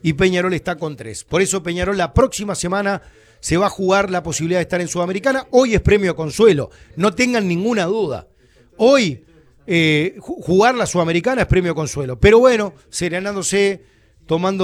y Peñarol está con 3. Por eso Peñarol la próxima semana se va a jugar la posibilidad de estar en Sudamericana. Hoy es premio consuelo, no tengan ninguna duda. Hoy jugar la Sudamericana es premio consuelo. Pero bueno, serenándose, tomando